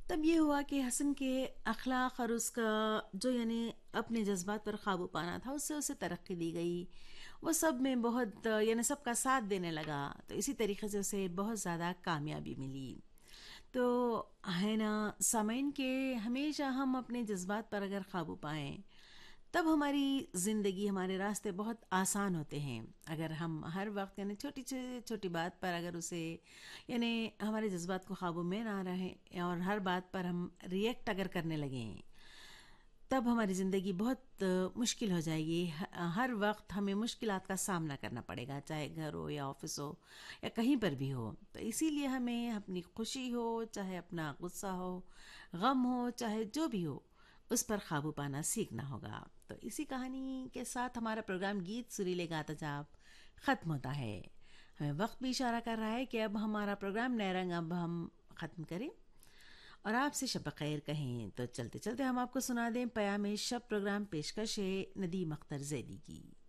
तब ये हुआ कि हसन के अखलाक और उसका जो यानी अपने जज्बात पर काबू पाना था उससे उसे तरक्की दी गई। वो सब में बहुत यानी सबका साथ देने लगा, तो इसी तरीके से उसे बहुत ज़्यादा कामयाबी मिली। तो है ना, सामईन के हमेशा हम अपने जज्बात पर अगर काबू पाएँ तब हमारी ज़िंदगी, हमारे रास्ते बहुत आसान होते हैं। अगर हम हर वक्त यानी छोटी से छोटी बात पर अगर उसे यानी हमारे जज्बात को काबू में ना रहें और हर बात पर हम रिएक्ट अगर करने लगें, तब हमारी ज़िंदगी बहुत मुश्किल हो जाएगी। हर वक्त हमें मुश्किलात का सामना करना पड़ेगा, चाहे घर हो या ऑफिस हो या कहीं पर भी हो। तो इसीलिए हमें अपनी खुशी हो, चाहे अपना गुस्सा हो, गम हो, चाहे जो भी हो, उस पर काबू पाना सीखना होगा। तो इसी कहानी के साथ हमारा प्रोग्राम गीत सुरीले गाता जाप ख़त्म होता है। हमें वक्त भी इशारा कर रहा है कि अब हमारा प्रोग्राम नए रंग अब हम ख़त्म करें और आपसे शब खैर कहें। तो चलते चलते हम आपको सुना दें पयामे शब प्रोग्राम पेशकश है नदीम अख्तर जैदी की।